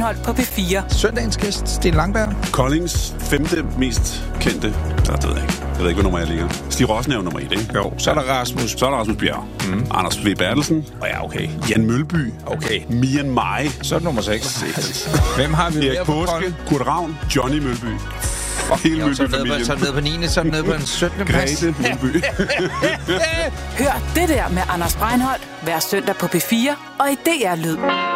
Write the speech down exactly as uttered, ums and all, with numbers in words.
Breinholt på P fire. Søndagens gæst, Sten Langberg. Koldings femte mest kendte, der ved jeg ikke. Jeg ved ikke, hvad nummer jeg ligger. Stig Rossen er jo nummer et, ikke? Jo, så er der Rasmus. Så er der Rasmus Bjerg. Mm. Anders V. Bertelsen. Og ja, okay. Jan Mølby. Okay. Mian Mai. Så er det nummer seks. Hvem har vi Erik mere på Påske. Kolding? Kurt Ravn. Johnny Mølby. Hele Jo, så er det nede på- Mølby-familien. så er det nede på niende, så er det nede på en syttende plads. Grete Mølby. Hør det der med Anders Breinholt hver søndag på P fire og i D R Lyd.